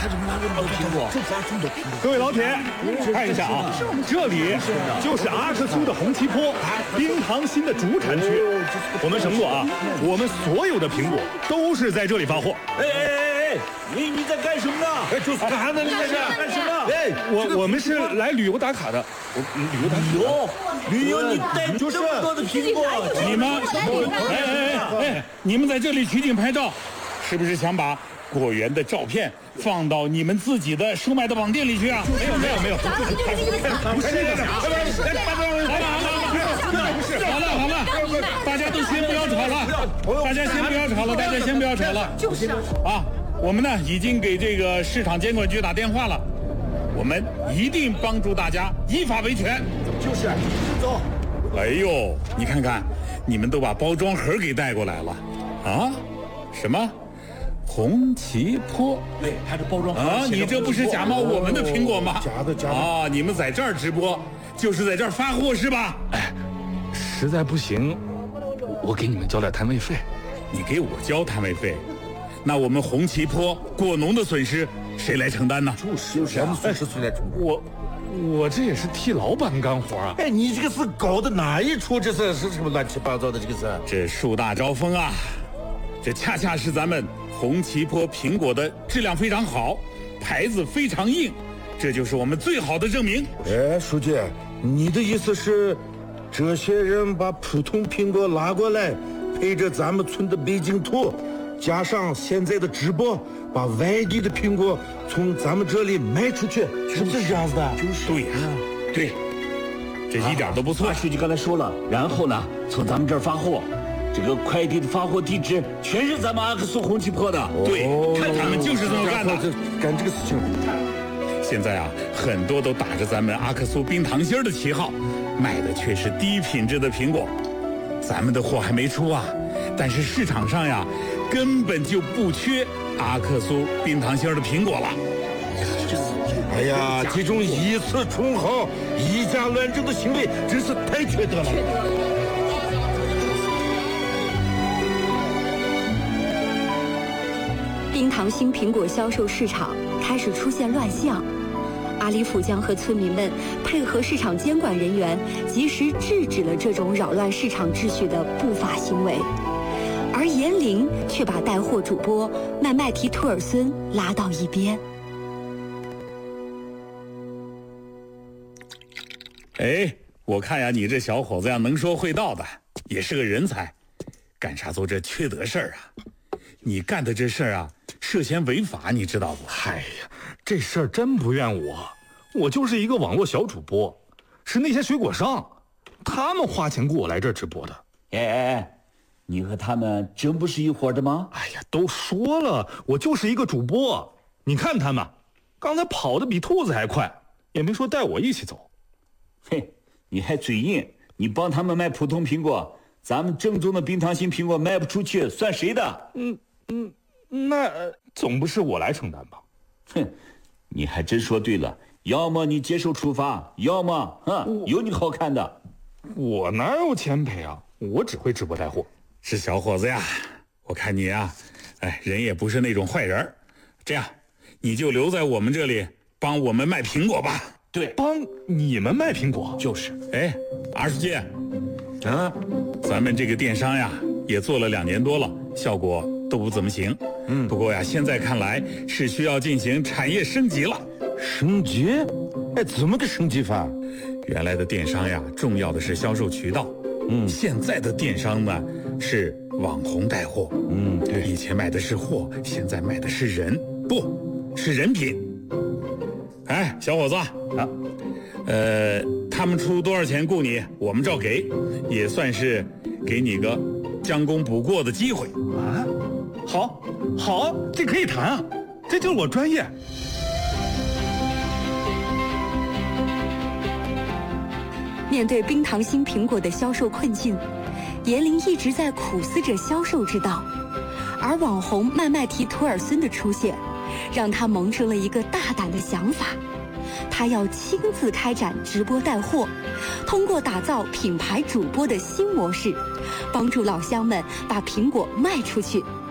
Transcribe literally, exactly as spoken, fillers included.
他怎么拿这么多苹果？ 各位老铁，看一下啊，这里就是阿克苏的红旗坡冰糖心的主产区。我们承诺啊，我们所有的苹果都是在这里发货。 哎哎哎哎，你你在干什么呢？哎，就是干呢，你在这干什么？哎， 我我们是来旅游打卡的。我旅游打卡。 旅游旅游，你带这么多的苹果， 你们哎哎哎哎，你们在这里取景拍照，是不是想把果园的照片放到你们自己的售卖的网店里去啊？没有没有没有，不是的，好了好了好了，大家都先不要吵了，大家先不要吵了，大家先不要吵了， 就是啊，我们呢已经给这个市场监管局打电话了，我们一定帮助大家依法维权。 就是走。 哎呦，你看看，你们都把包装盒给带过来了啊？什么？红旗坡， 哎，还是包装啊！你这不是假冒我们的苹果吗？ 假的假的啊！你们在这儿直播，就是在这儿发货是吧？ 哎，实在不行，我给你们交点摊位费。 你给我交摊位费，那我们红旗坡果农的损失谁来承担呢？ 就是什么损失谁来承担？ 我，我这也是替老板干活啊！ 哎，你这个是搞的哪一出？这是是什么乱七八糟的？这个是这树大招风啊！这恰恰是咱们红旗坡苹果的质量非常好，牌子非常硬，这就是我们最好的证明。 哎，书记，你的意思是，这些人把普通苹果拉过来，配着咱们村的北京土，加上现在的直播，把外地的苹果从咱们这里卖出去，是不是这样子的？ 就是对呀、啊，对，这一点都不错。 马书记刚才说了，然后呢，从咱们这儿发货。这个快递的发货地址全是咱们阿克苏红旗坡的， 对，看他们就是这么干的， 干这个事情。 现在啊，很多都打着咱们阿克苏冰糖心的旗号，卖的却是低品质的苹果。咱们的货还没出啊，但是市场上呀，根本就不缺阿克苏冰糖心的苹果了。 哎呀，这种以次充好、以假乱真的行为真是太缺德了。 冰糖心苹果销售市场开始出现乱象，阿里甫江和村民们配合市场监管人员，及时制止了这种扰乱市场秩序的不法行为，而严玲却把带货主播麦麦提图尔孙拉到一边。 哎，我看呀，你这小伙子呀，能说会道的，也是个人才，干啥做这缺德事儿啊？你干的这事儿啊，涉嫌违法，你知道不？ 哎呀，这事儿真不怨我，我就是一个网络小主播，是那些水果商，他们花钱雇我来这儿直播的。 哎哎哎，你和他们真不是一伙的吗？ 哎呀，都说了，我就是一个主播。你看他们，刚才跑得比兔子还快，也没说带我一起走。 嘿，你还嘴硬，你帮他们卖普通苹果，咱们正宗的冰糖心苹果卖不出去，算谁的？ 嗯嗯，那、呃、总不是我来承担吧？ 哼，你还真说对了，要么你接受处罚，要么哼有你好看的。 我哪有钱赔啊？我只会直播带货。 是小伙子呀，我看你啊，哎，人也不是那种坏人，这样你就留在我们这里帮我们卖苹果吧。 对， 帮你们卖苹果就是。 哎，二书记，啊，咱们这个电商呀也做了两年多了，效果都不怎么行。嗯，不过呀，现在看来是需要进行产业升级了。 升级？哎，怎么个升级法？ 原来的电商呀，重要的是销售渠道。嗯，现在的电商呢是网红带货。 嗯，对， 以前卖的是货，现在卖的是人，不是人品。哎，小伙子啊，呃，他们出多少钱雇你，我们照给，也算是给你个将功补过的机会啊。好，好，这可以谈啊，这就是我专业。 面对冰糖心苹果的销售困境，严玲一直在苦思着销售之道，而网红麦麦提图尔孙的出现，让他萌生了一个大胆的想法，他要亲自开展直播带货，通过打造品牌主播的新模式，帮助老乡们把苹果卖出去，